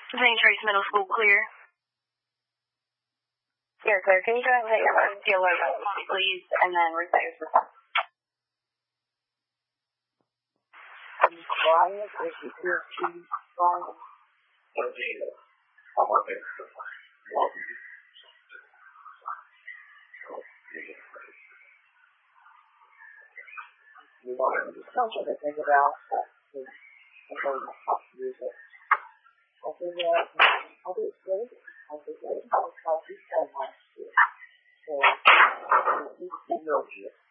St. Trace Middle School clear. Here, clear. Can you go ahead and hit your dealer, please, and then reset your system? Quiet, if you feel too quiet. Don't try to think about I'll do it straight. I'll do it straight. I'll do it straight. So, you know,